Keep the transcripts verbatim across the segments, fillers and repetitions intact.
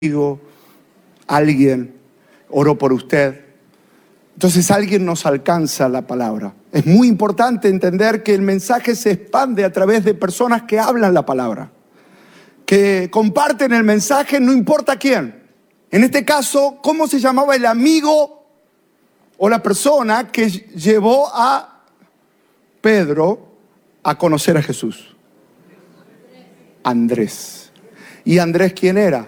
digo, alguien oró por usted. Entonces alguien nos alcanza la palabra. Es muy importante entender que el mensaje se expande a través de personas que hablan la palabra, que comparten el mensaje, no importa quién. En este caso, ¿cómo se llamaba el amigo o la persona que llevó a Pedro a conocer a Jesús? Andrés. ¿Y Andrés quién era?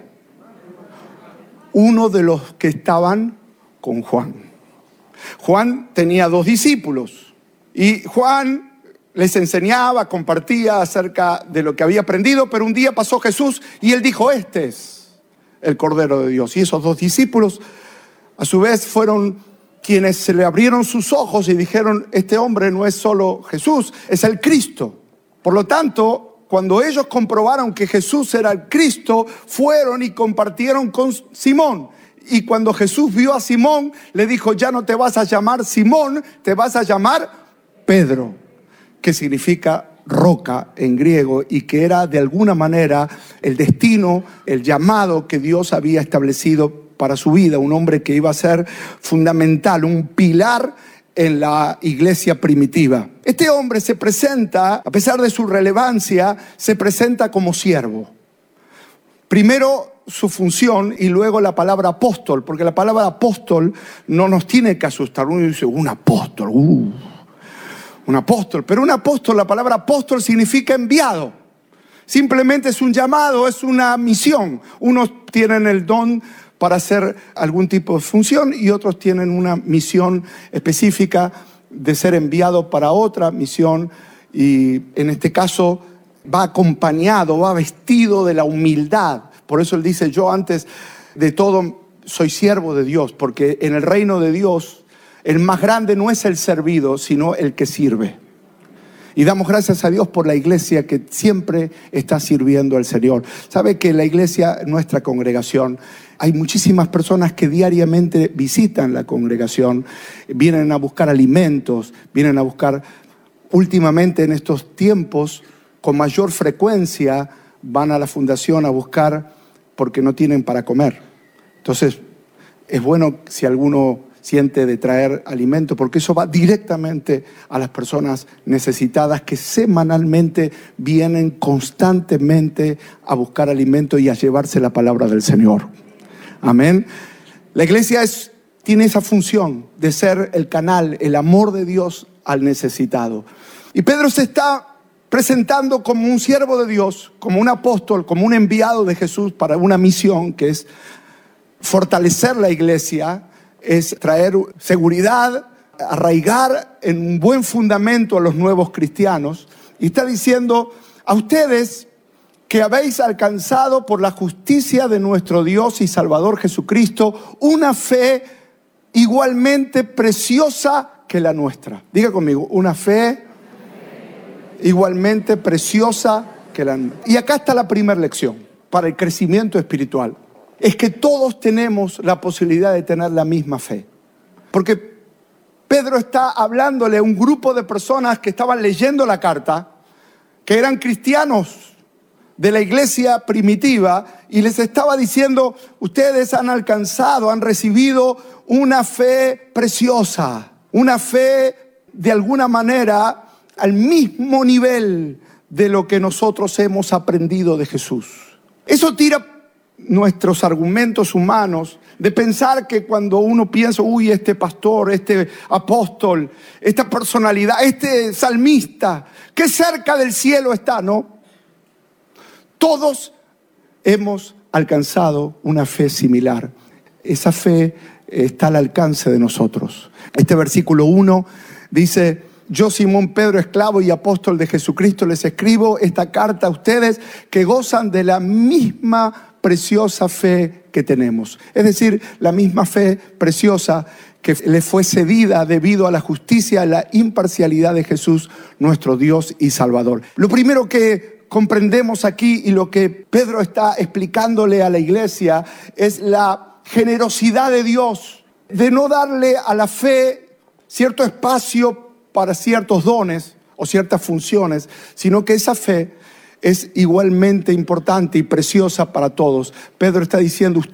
Uno de los que estaban con Juan. Juan tenía dos discípulos y Juan les enseñaba, compartía acerca de lo que había aprendido, pero un día pasó Jesús y él dijo: este es el Cordero de Dios. Y esos dos discípulos a su vez fueron quienes se le abrieron sus ojos y dijeron: este hombre no es solo Jesús, es el Cristo. Por lo tanto, cuando ellos comprobaron que Jesús era el Cristo, fueron y compartieron con Simón. Y cuando Jesús vio a Simón, le dijo: ya no te vas a llamar Simón, te vas a llamar Pedro, que significa roca en griego, y que era de alguna manera el destino, el llamado que Dios había establecido para su vida. Un hombre que iba a ser fundamental, un pilar en la iglesia primitiva. Este hombre se presenta, a pesar de su relevancia, se presenta como siervo. Primero su función y luego la palabra apóstol, porque la palabra apóstol no nos tiene que asustar. Uno dice: un apóstol, uh, un apóstol. Pero un apóstol, la palabra apóstol significa enviado. Simplemente es un llamado, es una misión. Unos tienen el don para hacer algún tipo de función y otros tienen una misión específica de ser enviado para otra misión, y en este caso va acompañado, va vestido de la humildad. Por eso él dice: yo antes de todo soy siervo de Dios, porque en el reino de Dios el más grande no es el servido, sino el que sirve. Y damos gracias a Dios por la iglesia que siempre está sirviendo al Señor. ¿Sabe que la iglesia, nuestra congregación, hay muchísimas personas que diariamente visitan la congregación, vienen a buscar alimentos, vienen a buscar, últimamente en estos tiempos, con mayor frecuencia, van a la fundación a buscar porque no tienen para comer. Entonces, es bueno si alguno siente de traer alimento, porque eso va directamente a las personas necesitadas que semanalmente vienen constantemente a buscar alimento y a llevarse la palabra del Señor. Amén. La iglesia es, tiene esa función de ser el canal, el amor de Dios al necesitado. Y Pedro se está presentando como un siervo de Dios, como un apóstol, como un enviado de Jesús para una misión que es fortalecer la iglesia, es traer seguridad, arraigar en un buen fundamento a los nuevos cristianos. Y está diciendo: a ustedes que habéis alcanzado por la justicia de nuestro Dios y Salvador Jesucristo una fe igualmente preciosa que la nuestra. Diga conmigo: una fe igualmente preciosa que la nuestra. Y acá está la primera lección para el crecimiento espiritual. Es que todos tenemos la posibilidad de tener la misma fe. Porque Pedro está hablándole a un grupo de personas que estaban leyendo la carta, que eran cristianos de la iglesia primitiva, y les estaba diciendo: ustedes han alcanzado, han recibido una fe preciosa, una fe de alguna manera al mismo nivel de lo que nosotros hemos aprendido de Jesús. Eso tira nuestros argumentos humanos de pensar que cuando uno piensa: uy, este pastor, este apóstol, esta personalidad, este salmista, qué cerca del cielo está. No, todos hemos alcanzado una fe similar. Esa fe está al alcance de nosotros. Este versículo uno dice: yo, Simón Pedro, esclavo y apóstol de Jesucristo, les escribo esta carta a ustedes que gozan de la misma preciosa fe que tenemos. Es decir, la misma fe preciosa que le fue cedida debido a la justicia y la imparcialidad de Jesús, nuestro Dios y Salvador. Lo primero que comprendemos aquí y lo que Pedro está explicándole a la iglesia es la generosidad de Dios, de no darle a la fe cierto espacio para ciertos dones o ciertas funciones, sino que esa fe es igualmente importante y preciosa para todos. Pedro está diciendo,